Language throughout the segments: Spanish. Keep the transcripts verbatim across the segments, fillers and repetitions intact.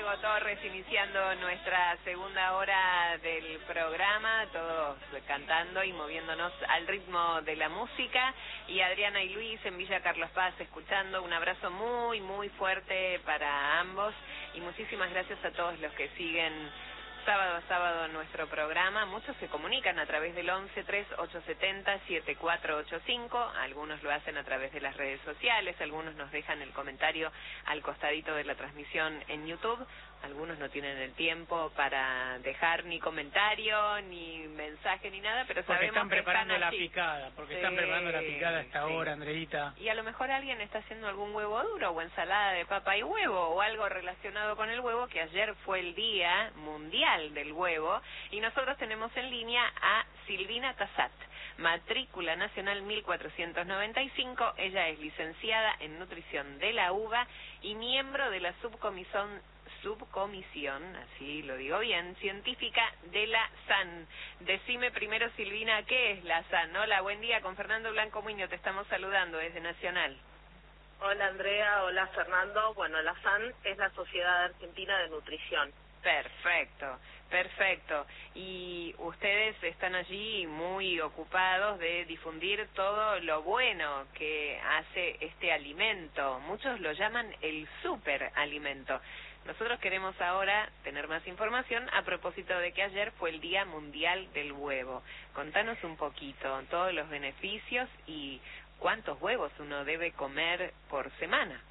Diego Torres iniciando nuestra segunda hora del programa, todos cantando y moviéndonos al ritmo de la música, y Adriana y Luis en Villa Carlos Paz escuchando. Un abrazo muy muy fuerte para ambos y muchísimas gracias a todos los que siguen sábado a sábado nuestro programa. Muchos se comunican a través del once tres ocho siete cero siete cuatro ocho cinco, algunos lo hacen a través de las redes sociales, algunos nos dejan el comentario al costadito de la transmisión en YouTube, algunos no tienen el tiempo para dejar ni comentario, ni mensaje, ni nada, pero porque sabemos están preparando que están la allí. picada, porque Sí, están preparando la picada a esta sí. hora, Andreita. Y a lo mejor alguien está haciendo algún huevo duro o ensalada de papa y huevo o algo relacionado con el huevo, que ayer fue el Día Mundial del Huevo, y nosotros tenemos en línea a Silvina Tassat, matrícula nacional mil cuatrocientos noventa y cinco. Ella es licenciada en nutrición de la UBA y miembro de la subcomisión subcomisión, así lo digo bien, científica de la S A N. Decime primero, Silvina, ¿qué es la S A N? Hola, buen día, con Fernando Blanco Muñoz te estamos saludando desde Nacional. Hola Andrea, hola Fernando. Bueno, la S A N es la Sociedad Argentina de Nutrición. Perfecto, perfecto. Y ustedes están allí muy ocupados de difundir todo lo bueno que hace este alimento. Muchos lo llaman el superalimento. Nosotros queremos ahora tener más información a propósito de que ayer fue el Día Mundial del Huevo. Contanos un poquito todos los beneficios y cuántos huevos uno debe comer por semana.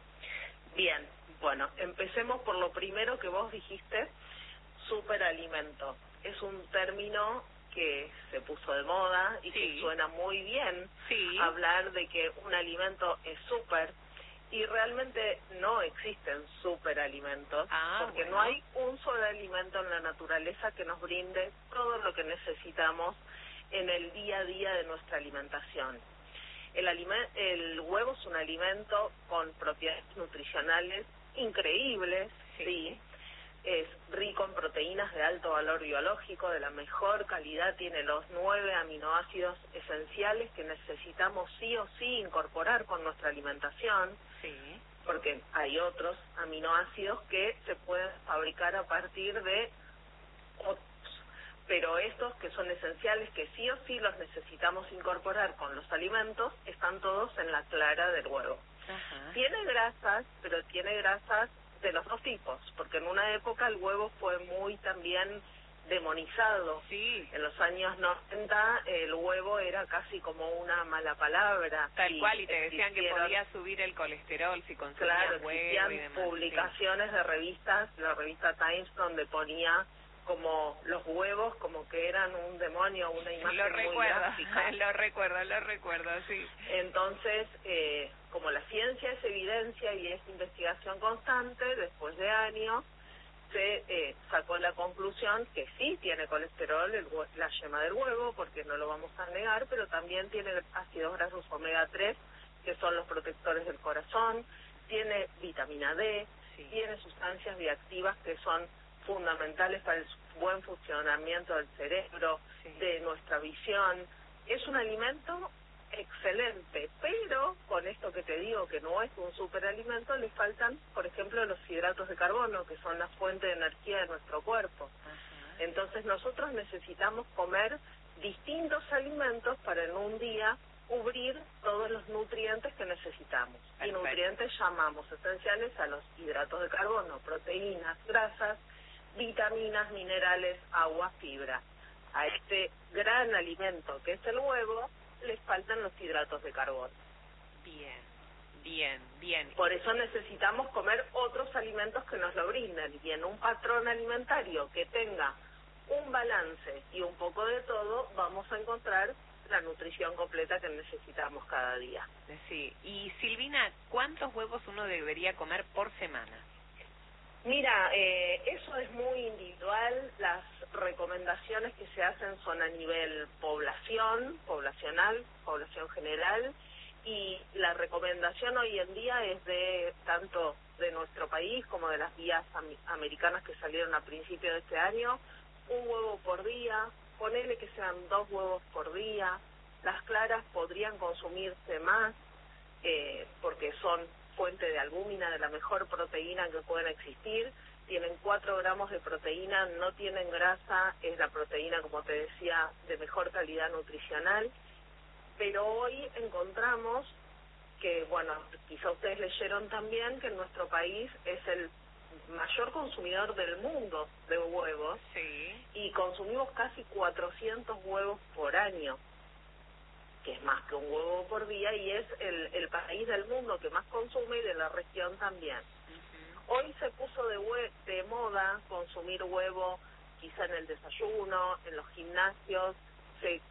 Bien, bueno, empecemos por lo primero que vos dijiste, superalimento. Es un término que se puso de moda y sí, que suena muy bien, sí, hablar de que un alimento es súper, y realmente no existen superalimentos, ah, porque bueno. no hay un solo alimento en la naturaleza que nos brinde todo lo que necesitamos en el día a día de nuestra alimentación. El, aliment el huevo es un alimento con propiedades nutricionales increíbles, sí. sí, es rico en proteínas de alto valor biológico, de la mejor calidad, tiene los nueve aminoácidos esenciales que necesitamos sí o sí incorporar con nuestra alimentación, sí, porque hay otros aminoácidos que se pueden fabricar a partir de otros, pero estos que son esenciales, que sí o sí los necesitamos incorporar con los alimentos, están todos en la clara del huevo. Ajá. Tiene grasas, pero tiene grasas de los dos tipos, porque en una época el huevo fue muy también demonizado. Sí. En los años noventa el huevo era casi como una mala palabra. Tal y cual, y te decían que podía subir el colesterol si consumías claro, huevo existían y demás. publicaciones sí. de revistas, la revista Times, donde ponía como los huevos como que eran un demonio, una imagen lo muy recuerdo, gráfica. Lo recuerdo, lo recuerdo, sí. Entonces, eh, como la ciencia es evidencia y es investigación constante, después de años se eh, sacó la conclusión que sí tiene colesterol el, la yema del huevo, porque no lo vamos a negar, pero también tiene ácidos grasos omega tres, que son los protectores del corazón, tiene vitamina D, sí. tiene sustancias bioactivas que son fundamentales para el buen funcionamiento del cerebro, sí. de nuestra visión. Es un alimento excelente, pero con esto que te digo que no es un superalimento, le faltan, por ejemplo, los hidratos de carbono, que son la fuente de energía de nuestro cuerpo. Ajá. Entonces nosotros necesitamos comer distintos alimentos para en un día cubrir todos los nutrientes que necesitamos. Perfecto. Y nutrientes llamamos esenciales a los hidratos de carbono, proteínas, grasas, vitaminas, minerales, agua, fibra. A este gran alimento que es el huevo, les faltan los hidratos de carbono. Bien, bien, bien. Por eso necesitamos comer otros alimentos que nos lo brinden, y en un patrón alimentario que tenga un balance y un poco de todo, vamos a encontrar la nutrición completa que necesitamos cada día. Sí. Y Silvina, ¿cuántos huevos uno debería comer por semana? Mira, eh, eso es muy individual. Las recomendaciones que se hacen son a nivel población, poblacional, población general, y la recomendación hoy en día es de tanto de nuestro país como de las guías am americanas que salieron a principios de este año, un huevo por día, ponele que sean dos huevos por día. Las claras podrían consumirse más, eh, porque son fuente de albúmina, de la mejor proteína que pueden existir. tienen cuatro gramos de proteína, no tienen grasa, es la proteína, como te decía, de mejor calidad nutricional, pero hoy encontramos que, bueno, quizá ustedes leyeron también que en nuestro país es el mayor consumidor del mundo de huevos, sí, y consumimos casi cuatrocientos huevos por año, que es más que un huevo por día, y es el, el país del mundo que más consume y de la región también. Uh-huh. Hoy se puso de, hue de moda consumir huevo quizá en el desayuno, en los gimnasios, se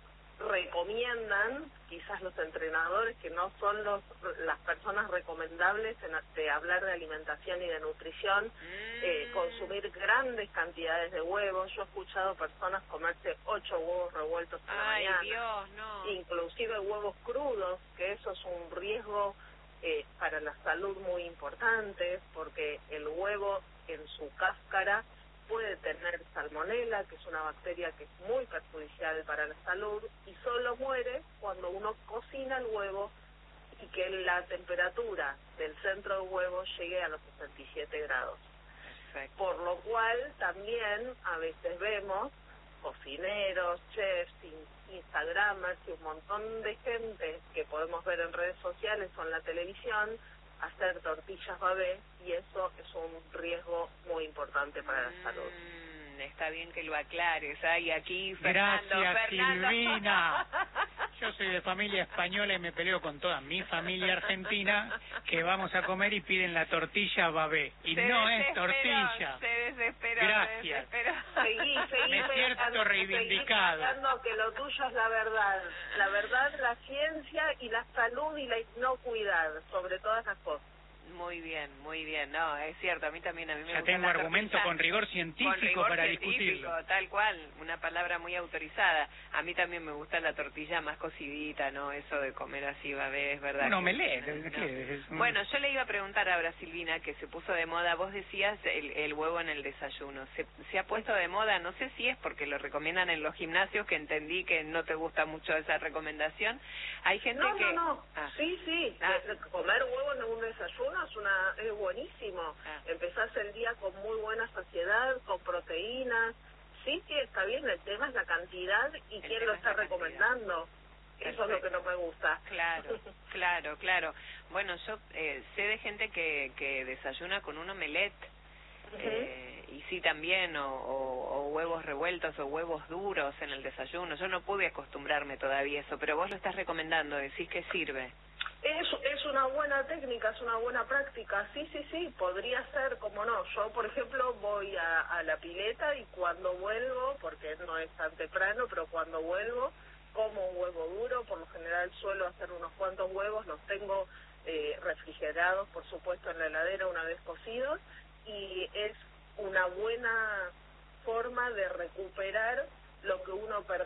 recomiendan, quizás los entrenadores, que no son los las personas recomendables en, de hablar de alimentación y de nutrición, mm. eh, consumir grandes cantidades de huevos. Yo he escuchado personas comerse ocho huevos revueltos en la Ay, mañana, Dios, no. inclusive huevos crudos, que eso es un riesgo eh, para la salud muy importante, porque el huevo en su cáscara puede tener salmonela, que es una bacteria que es muy perjudicial para la salud, y solo muere cuando uno cocina el huevo y que la temperatura del centro del huevo llegue a los sesenta y siete grados. Perfecto. Por lo cual también a veces vemos cocineros, chefs, instagramers y un montón de gente que podemos ver en redes sociales o en la televisión hacer tortillas babé, y eso es un riesgo muy importante para la salud. Mm, está bien que lo aclares. Ay, aquí Fernando, Gracias, Fernando. Silvina. Yo soy de familia española y me peleo con toda mi familia argentina, que vamos a comer y piden la tortilla babé. Y se no es tortilla. Se desesperó. Gracias. Se desesperó. Seguí, seguí me siento reivindicado. Seguí pensando que lo tuyo es la verdad. La verdad, la ciencia y la salud y la inocuidad, sobre todas las cosas. Muy bien, muy bien. No, es cierto, a mí también, a mí me Ya gusta tengo la argumento tortilla, con rigor científico con rigor para científico, discutirlo. tal cual, una palabra muy autorizada. A mí también me gusta la tortilla más cocidita, ¿no? Eso de comer así, babé, es verdad. Un que- omelette, no. ¿qué es? Un- Bueno, yo le iba a preguntar ahora, Silvina, que se puso de moda, vos decías el, el huevo en el desayuno. Se, se ha puesto de moda, no sé si es porque lo recomiendan en los gimnasios, que entendí que no te gusta mucho esa recomendación. Hay gente No, que... no, no. Ah. Sí, sí. Ah. Eh, Comer huevo en un desayuno es una es buenísimo. Ah. Empezás el día con muy buena saciedad, con proteínas. Sí, sí, está bien. El tema es la cantidad y El quién tema lo es está la cantidad. recomendando. Eso es lo que no me gusta. Claro, claro, claro. Bueno, yo eh, sé de gente que, que desayuna con un omelette, Ujú. eh, y sí también, o, o, o huevos revueltos o huevos duros en el desayuno. Yo no pude acostumbrarme todavía a eso, pero vos lo estás recomendando, decís que sirve. Es, es una buena técnica, es una buena práctica. Sí, sí, sí, podría ser, como no. Yo, por ejemplo, voy a, a la pileta y cuando vuelvo, porque no es tan temprano, pero cuando vuelvo, como un huevo duro. Por lo general suelo hacer unos cuantos huevos, los tengo eh, refrigerados, por supuesto, en la heladera una vez cocidos, y es una buena forma de recuperar lo que uno perdió.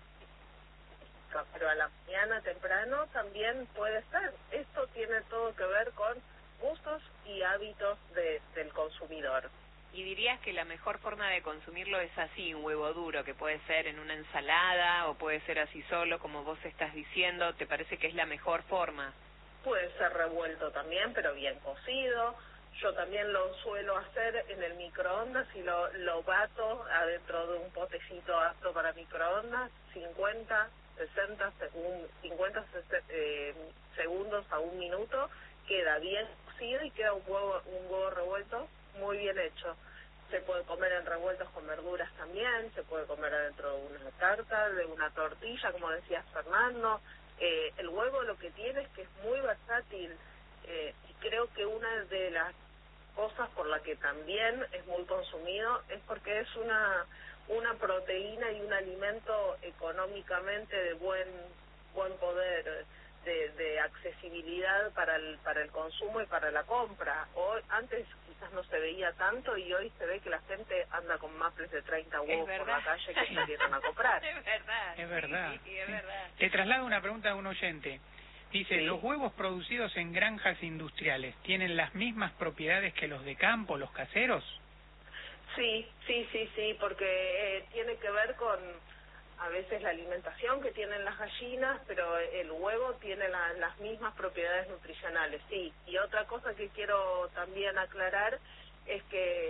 Pero a la mañana temprano también puede ser. Esto tiene todo que ver con gustos y hábitos de, del consumidor. ¿Y dirías que la mejor forma de consumirlo es así, un huevo duro, que puede ser en una ensalada o puede ser así solo, como vos estás diciendo? ¿Te parece que es la mejor forma? Puede ser revuelto también, pero bien cocido. Yo también lo suelo hacer en el microondas y lo, lo bato adentro de un potecito apto para microondas, cincuenta, sesenta, un, cincuenta eh, segundos a un minuto, queda bien cocido y queda un huevo, un huevo revuelto muy bien hecho. Se puede comer en revueltos con verduras también, se puede comer adentro de una tarta, de una tortilla, como decías Fernando. Eh, el huevo lo que tiene es que es muy versátil, eh, y creo que una de las cosas por la que también es muy consumido es porque es una una proteína y un alimento económicamente de buen buen poder, de, de accesibilidad para el para el consumo y para la compra. Hoy, antes quizás no se veía tanto y hoy se ve que la gente anda con maples de treinta huevos por la calle que salieron a comprar. Es verdad. Es verdad. Sí, sí, es verdad. Te traslado una pregunta a un oyente. Dice, Sí. ¿los huevos producidos en granjas industriales tienen las mismas propiedades que los de campo, los caseros? Sí, sí, sí, sí, porque eh, tiene que ver con a veces la alimentación que tienen las gallinas, pero el huevo tiene la, las mismas propiedades nutricionales, sí. Y otra cosa que quiero también aclarar es que si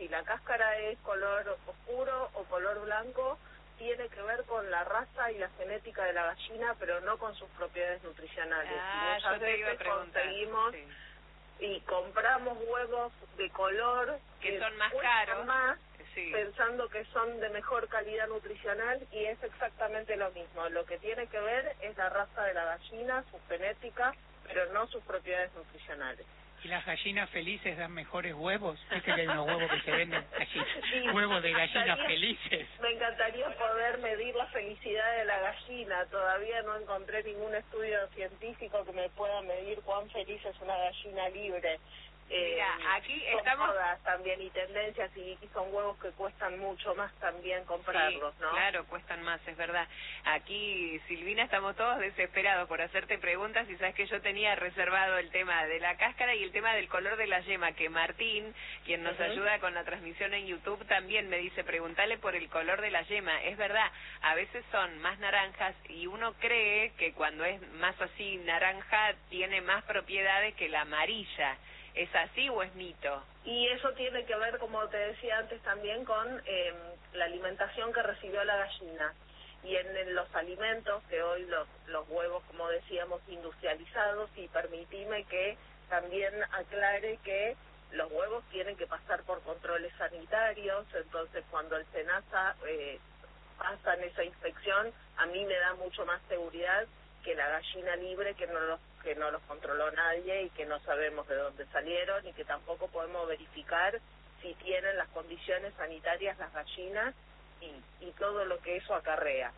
si la cáscara es color oscuro o color blanco, tiene que ver con la raza y la genética de la gallina, pero no con sus propiedades nutricionales. Ah, y muchas yo te iba a veces preguntar, conseguimos sí. y compramos huevos de color que, que son más cuestan caros, más, sí. pensando que son de mejor calidad nutricional, y es exactamente lo mismo. Lo que tiene que ver es la raza de la gallina, su genética, pero no sus propiedades nutricionales. ¿Y las gallinas felices dan mejores huevos? Viste que hay unos huevos que se venden allí, Sí, huevos de gallinas estaría, felices. Me encantaría poder medir la felicidad de la gallina. Todavía no encontré ningún estudio científico que me pueda medir cuán feliz es una gallina libre. Mira, eh, aquí son estamos... modas también y tendencias, y, y son huevos que cuestan mucho más también comprarlos, sí, ¿no? Claro, cuestan más, es verdad. Aquí, Silvina, estamos todos desesperados por hacerte preguntas, y sabes que yo tenía reservado el tema de la cáscara y el tema del color de la yema, que Martín, quien nos uh-huh. ayuda con la transmisión en YouTube, también me dice, preguntale por el color de la yema. Es verdad, a veces son más naranjas y uno cree que cuando es más así naranja tiene más propiedades que la amarilla. ¿Es así o es mito? Y eso tiene que ver, como te decía antes, también con eh, la alimentación que recibió la gallina. Y en, en los alimentos, que hoy los, los huevos, como decíamos, industrializados, y permitime que también aclare que los huevos tienen que pasar por controles sanitarios. Entonces, cuando el SENASA eh, pasa en esa inspección, a mí me da mucho más seguridad que la gallina libre, que no los que no los controló nadie y que no sabemos de dónde salieron, y que tampoco podemos verificar si tienen las condiciones sanitarias las gallinas y, y todo lo que eso acarrea.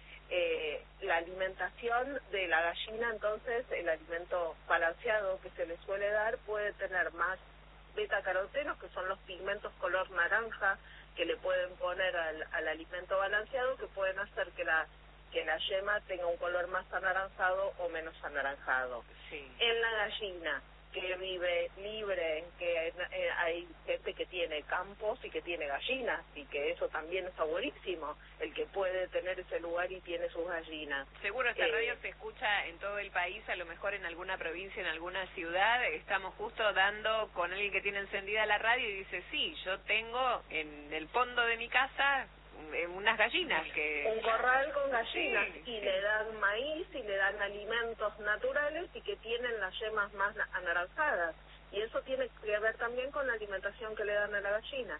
Eh, la alimentación de la gallina, entonces, el alimento balanceado que se le suele dar puede tener más betacarotenos, que son los pigmentos color naranja que le pueden poner al, al alimento balanceado, que pueden hacer que la que la yema tenga un color más anaranjado o menos anaranjado. Sí. En la gallina, que vive libre, que eh, hay gente que tiene campos y que tiene gallinas, y que eso también está buenísimo, el que puede tener ese lugar y tiene sus gallinas. Seguro esta eh, radio se escucha en todo el país, a lo mejor en alguna provincia, en alguna ciudad. Estamos justo dando con alguien que tiene encendida la radio y dice, sí, yo tengo en el fondo de mi casa unas gallinas que... Un corral con gallinas, sí, y sí. le dan maíz y le dan alimentos naturales, y que tienen las yemas más anaranjadas. Y eso tiene que ver también con la alimentación que le dan a la gallina.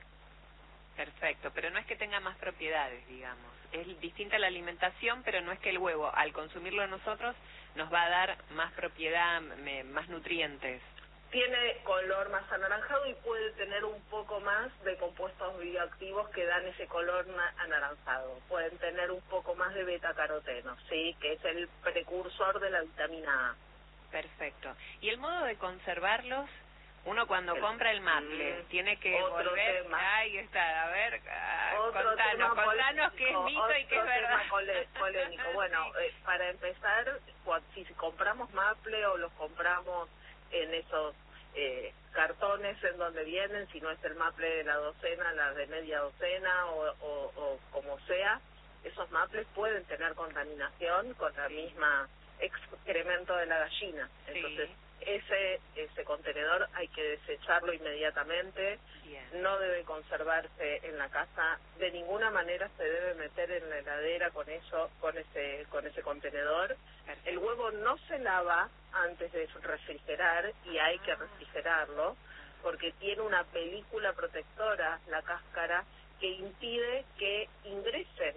Perfecto, pero no es que tenga más propiedades, digamos. Es distinta la alimentación, pero no es que el huevo, al consumirlo nosotros, nos va a dar más propiedad, más nutrientes. Tiene color más anaranjado y puede tener un poco más de compuestos bioactivos que dan ese color anaranjado. Pueden tener un poco más de betacaroteno, sí, que es el precursor de la vitamina A. Perfecto. ¿Y el modo de conservarlos? Uno cuando el, compra el maple, mm, tiene que otro volver... Tema. Ahí está, a ver, ah, otro contanos, tema contanos qué es mito y qué es verdad. Tema polémico. Bueno, sí. eh, para empezar, si compramos maple o los compramos en esos eh, cartones en donde vienen, si no es el maple de la docena, la de media docena o, o, o como sea, esos maples pueden tener contaminación con la misma excremento de la gallina. Entonces, sí. ese ese contenedor hay que desecharlo inmediatamente. Bien. No debe conservarse en la casa, de ninguna manera se debe meter en la heladera con eso, con ese con ese contenedor. Perfecto. El huevo no se lava antes de refrigerar, y hay que refrigerarlo porque tiene una película protectora, la cáscara, que impide que ingresen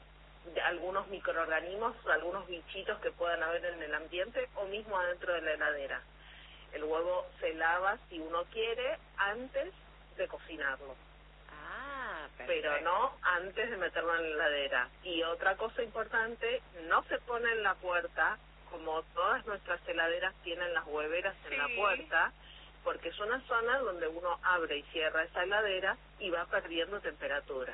algunos microorganismos, algunos bichitos que puedan haber en el ambiente o mismo adentro de la heladera. El huevo se lava, si uno quiere, antes de cocinarlo. Ah, perfecto. Pero no antes de meterlo en la heladera. Y otra cosa importante, no se pone en la puerta, como todas nuestras heladeras tienen las hueveras sí. en la puerta, porque es una zona donde uno abre y cierra esa heladera y va perdiendo temperatura.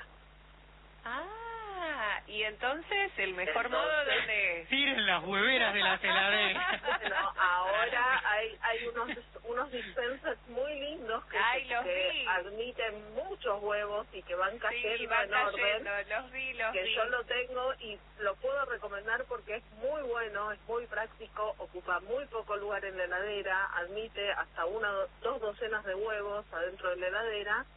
Ah, y entonces el mejor entonces, modo donde... Tiren las hueveras de la heladera. No, ahora hay hay unos unos dispensers muy lindos que, Ay, los que vi. admiten muchos huevos y que van cayendo sí, van en orden. Cayendo, los vi, los que vi. yo lo tengo y lo puedo recomendar porque es muy bueno, es muy práctico, ocupa muy poco lugar en la heladera, admite hasta una dos docenas de huevos adentro de la heladera.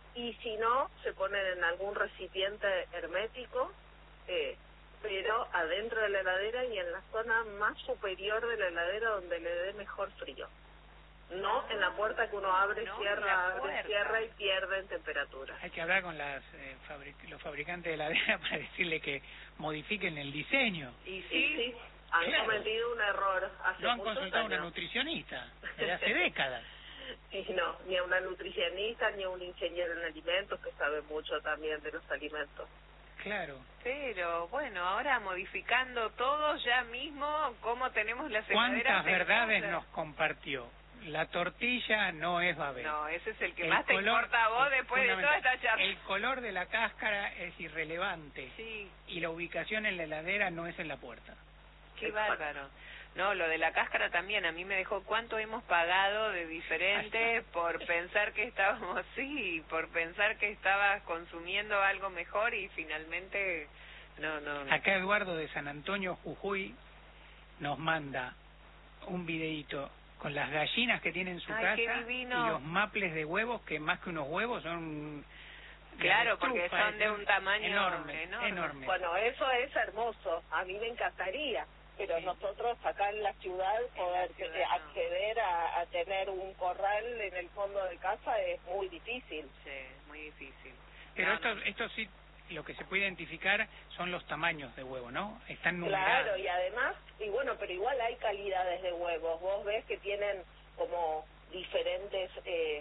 y si no, se ponen en algún recipiente hermético, eh, pero adentro de la heladera y en la zona más superior de la heladera donde le dé mejor frío. No en la puerta que uno abre, no cierra, abre, cierra y pierde en temperatura. Hay que hablar con las eh, fabric los fabricantes de heladera para decirle que modifiquen el diseño. Y sí, Sí, sí, han claro. cometido un error hace No han muchos consultado a una años. nutricionista desde hace décadas. Y no, ni a una nutricionista, ni a un ingeniero en alimentos que sabe mucho también de los alimentos. Claro. pero bueno, ahora modificando todo ya mismo, cómo tenemos las heladeras. ¿Cuántas verdades hermosas? nos compartió? La tortilla no es babel. No, ese es el que El más te color importa a vos es después de toda fundamental. esta charla. El color de la cáscara es irrelevante. Sí, Y la ubicación en la heladera no es en la puerta. qué bárbaro. No, lo de la cáscara también, a mí me dejó cuánto hemos pagado de diferente por pensar que estábamos, sí, por pensar que estabas consumiendo algo mejor y finalmente, no, no. no. Acá Eduardo de San Antonio, Jujuy, nos manda un videíto con las gallinas que tiene en su Ay, qué casa y divino. los maples de huevos, que más que unos huevos son... Claro, porque estufa, son de un tamaño enorme, enorme. enorme. Bueno, eso es hermoso, a mí me encantaría, pero Sí. nosotros acá en la ciudad poder ciudad, eh, no. acceder a, a tener un corral en el fondo de casa es muy difícil. Sí, muy difícil. Pero No, esto, no. esto sí, lo que se puede identificar son los tamaños de huevo, ¿no? Están numerados. Claro, y además, y bueno, pero igual hay calidades de huevos, vos ves que tienen como diferentes eh,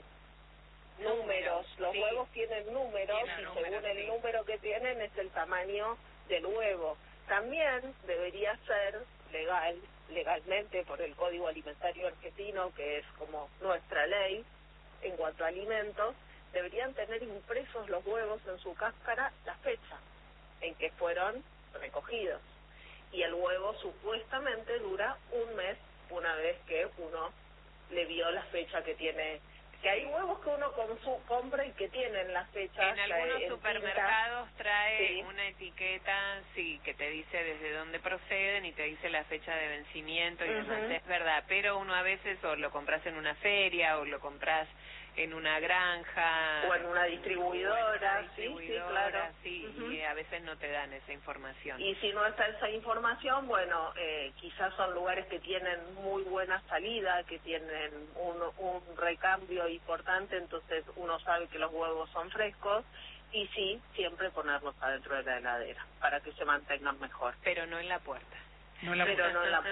números, los sí. huevos tienen números Tienen y números, según el sí. número que tienen es el tamaño del huevo. También debería ser legal, legalmente por el Código Alimentario Argentino, que es como nuestra ley en cuanto a alimentos, deberían tener impresos los huevos en su cáscara la fecha en que fueron recogidos. Y el huevo supuestamente dura un mes una vez que uno le vio la fecha que tiene. Que hay huevos que uno consu compra y que tienen la fecha. En algunos en supermercados trae Sí. una etiqueta, sí, que te dice desde dónde proceden y te dice la fecha de vencimiento y demás, Ujú. es verdad, pero uno a veces o lo compras en una feria o lo compras en una granja O en una distribuidora, o en una sí, sí, distribuidora, claro. sí, Ujú. y a veces no te dan esa información. Y si no está esa información, bueno, eh, quizás son lugares que tienen muy buena salida, que tienen un, un recambio importante, entonces uno sabe que los huevos son frescos, y sí, siempre ponerlos adentro de la heladera, para que se mantengan mejor. Pero no en la puerta. No la Pero no en la